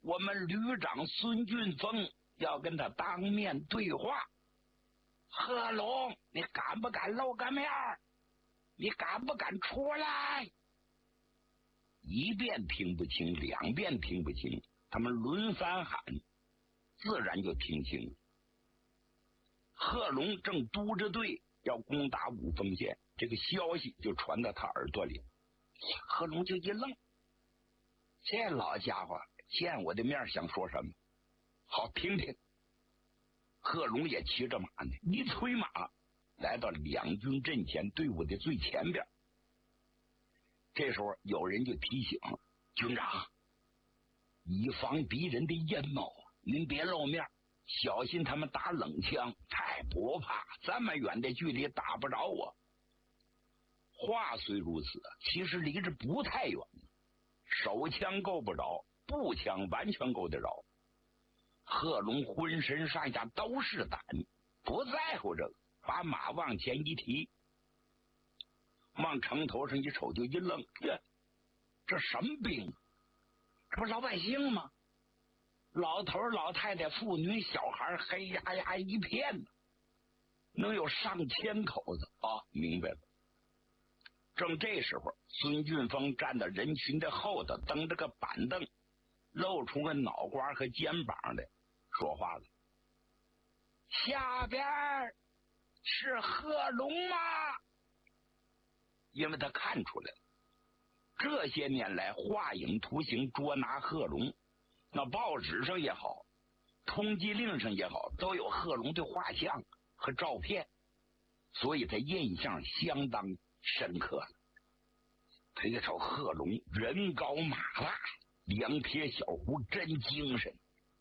我们旅长孙俊峰要跟他当面对话。贺龙，你敢不敢露个面？你敢不敢出来？一遍听不清，两遍听不清，他们轮番喊，自然就听清了。贺龙正督着队要攻打五峰县，这个消息就传到他耳朵里。贺龙就一愣，这老家伙见我的面想说什么？好，听听。贺龙也骑着马呢，一催马来到两军阵前队伍的最前边。这时候有人就提醒军长，以防敌人的阴谋，您别露面，小心他们打冷枪。太不怕，这么远的距离打不着我。话虽如此，其实离着不太远，手枪够不着，步枪完全够得着。贺龙浑身上下都是胆，不在乎这个，把马往前一提，往城头上一瞅就一愣，这什么兵？这不老百姓吗？老头老太太妇女小孩黑压压一片，能有上千口子啊！明白了。正这时候，孙俊峰站在人群的后头，蹬着个板凳，露出个脑瓜和肩膀来，说话了：下边是贺龙吗？因为他看出来了，这些年来画影图形捉拿贺龙，那报纸上也好，通缉令上也好，都有贺龙的画像和照片，所以他印象相当深刻了。他一瞅贺龙人高马大，两撇小胡，真精神，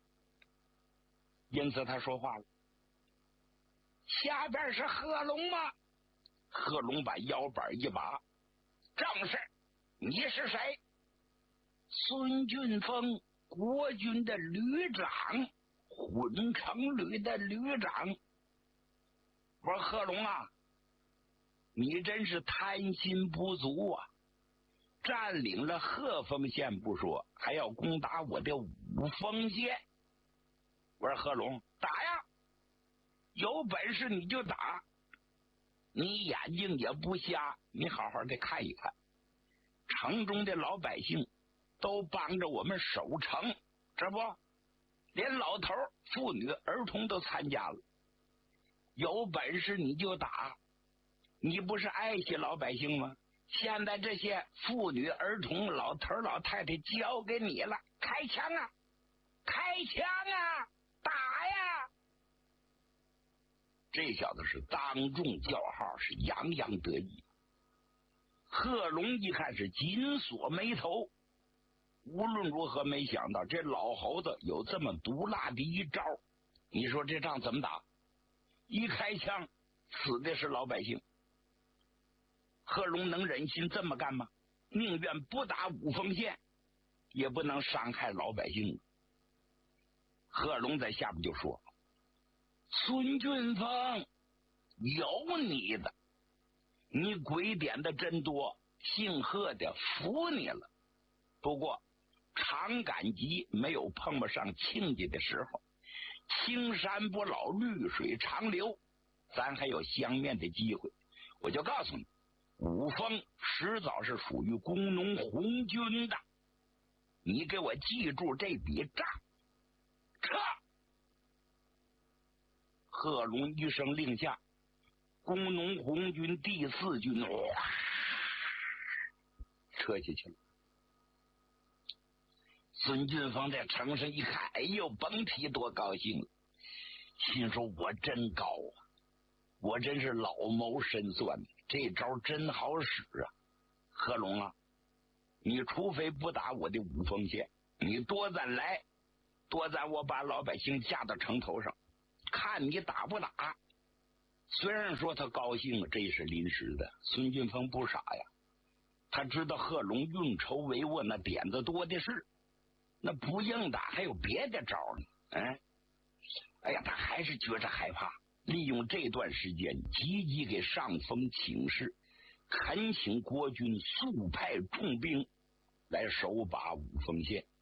因此他说话了：下边是贺龙吗？贺龙把腰板一拔：正是。你是谁？孙俊峰，国军的旅长，混成旅的旅长。我说贺龙啊，你真是贪心不足啊！占领了鹤峰县不说，还要攻打我的五峰县。我说贺龙，打呀，有本事你就打，你眼睛也不瞎，你好好的看一看，城中的老百姓都帮着我们守城，这不连老头妇女儿童都参加了。有本事你就打，你不是爱惜老百姓吗？现在这些妇女儿童老头老太太交给你了，开枪啊，开枪啊，打呀！这小子是当众叫号，是洋洋得意。贺龙一看是紧锁眉头，无论如何没想到这老猴子有这么毒辣的一招。你说这仗怎么打？一开枪死的是老百姓，贺龙能忍心这么干吗？宁愿不打五峰县，也不能伤害老百姓。贺龙在下边就说：孙俊峰，有你的，你鬼点的真多，姓贺的服你了。不过常赶集没有碰不上亲家的时候，青山不老，绿水长流，咱还有相面的机会。我就告诉你，五峰迟早是属于工农红军的，你给我记住这笔账。撤！贺龙一声令下，工农红军第4军撤下去了。孙俊峰在城上一看，哎呦，甭提多高兴了，心说我真高啊，我真是老谋深算，这招真好使啊。贺龙啊，你除非不打我的五峰县，你多咱来，多咱我把老百姓架到城头上，看你打不打。虽然说他高兴，这是临时的，孙俊峰不傻呀，他知道贺龙运筹帷幄，那点子多的是，那不硬打还有别的招呢。哎呀，他还是觉着害怕，利用这段时间积极给上峰请示，恳请国军速派重兵来守把五峰县。